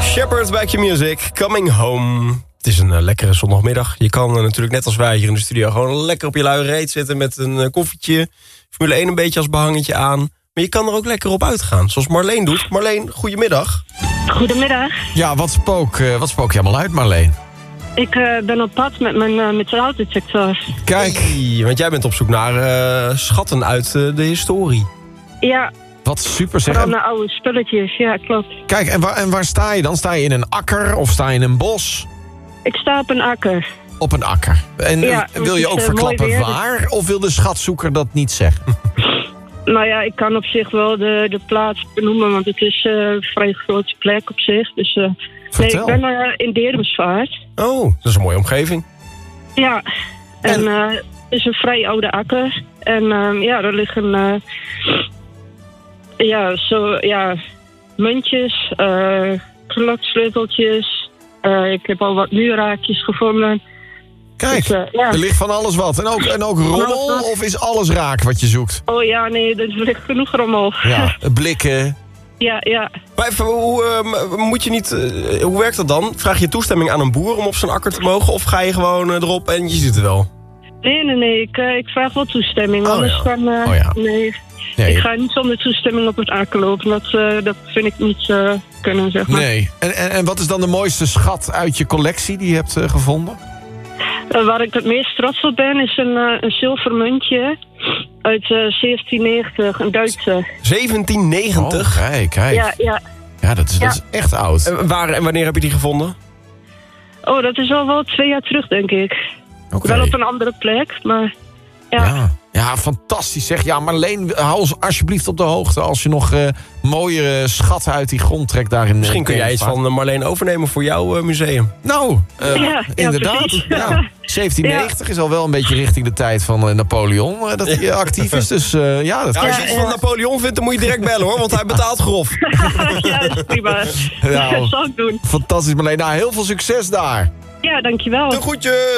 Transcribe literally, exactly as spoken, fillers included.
Shepherd bij Q-Music, Coming Home. Het is een uh, lekkere zondagmiddag. Je kan uh, natuurlijk net als wij hier in de studio gewoon lekker op je luie reet zitten met een uh, koffietje. Formule één een beetje als behangetje aan. Maar je kan er ook lekker op uitgaan, zoals Marleen doet. Marleen, goedemiddag. Goedemiddag. Ja, wat spook, uh, wat spook je allemaal uit, Marleen? Ik uh, ben op pad met mijn uh, metaaldetector. Kijk. Hey, want jij bent op zoek naar uh, schatten uit uh, de historie. Ja. Wat super zeg. Vooral naar oude spulletjes, ja, klopt. Kijk, en waar, en waar sta je dan? Sta je in een akker of sta je in een bos? Ik sta op een akker. Op een akker. En ja, wil je ook uh, verklappen waar? Of wil de schatzoeker dat niet zeggen? Nou ja, ik kan op zich wel de, de plaats benoemen, want het is uh, een vrij grote plek op zich. Dus uh, nee, ik ben uh, in Deeremsvaart. Oh, dat is een mooie omgeving. Ja, en, en... Uh, het is een vrij oude akker. En uh, ja, er liggen uh, ja, zo, ja, muntjes, uh, kloksleuteltjes. Uh, ik heb al wat muurraadjes gevonden. Kijk, dus, uh, ja. er ligt van alles wat. En ook, en ook rommel, of is alles raak wat je zoekt? Oh ja, nee, er ligt genoeg rommel. Ja, blikken. Ja, ja. Maar even, hoe, uh, moet je niet, uh, hoe werkt dat dan? Vraag je toestemming aan een boer om op zijn akker te mogen? Of ga je gewoon uh, erop en je ziet het wel? Nee, nee, nee. Ik, uh, ik vraag wel toestemming. Oh, anders ja. kan... Uh, oh, ja. Nee. Nee. Ik ga niet zonder toestemming op het akker lopen. Dat, uh, dat vind ik niet uh, kunnen, zeg maar. Nee. En, en, en wat is dan de mooiste schat uit je collectie die je hebt uh, gevonden? Uh, waar ik het meest trots op ben, is een, uh, een zilvermuntje uit uh, zeventien negentig, een Duitse. zeventien negentig? Oh, kijk, kijk. Ja, ja. Ja, dat is, ja. dat is echt oud. En, waar, en wanneer heb je die gevonden? Oh, dat is al wel twee jaar terug, denk ik. Okay. Wel op een andere plek, maar ja. Ja, ja fantastisch zeg. Ja, Marleen, hou ons alsjeblieft op de hoogte als je nog uh, mooie schatten uit die grond trekt daar in. Misschien kun jij iets van Marleen overnemen voor jouw uh, museum. Nou, uh, ja, inderdaad. Ja, ja. zeventien negentig ja. is al wel een beetje richting de tijd van uh, Napoleon uh, dat hij actief is. Dus uh, ja, dat ja, als je iets ja, van ja. Napoleon vindt, dan moet je direct bellen hoor, want hij betaalt grof. Ja, dat is prima. Nou, dat zal ik doen. Fantastisch Marleen. Nou, heel veel succes daar. Ja, dankjewel. De groetjes.